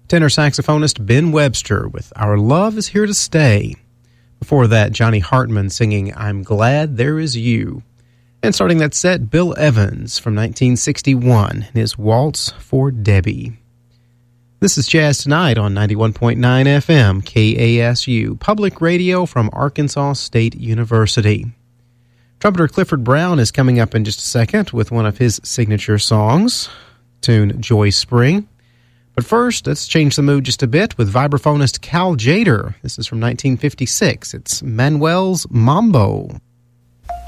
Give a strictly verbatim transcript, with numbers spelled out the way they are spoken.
Tenor saxophonist Ben Webster with Our Love Is Here to Stay. Before that, Johnny Hartman singing I'm Glad There Is You. And starting that set, Bill Evans from nineteen sixty-one and his Waltz for Debbie. This is Jazz Tonight on ninety-one point nine F M, K A S U, public radio from Arkansas State University. Trumpeter Clifford Brown is coming up in just a second with one of his signature songs, tune Joy Spring. But first, let's change the mood just a bit with vibraphonist Cal Tjader. This is from nineteen fifty-six. It's Manuel's Mambo.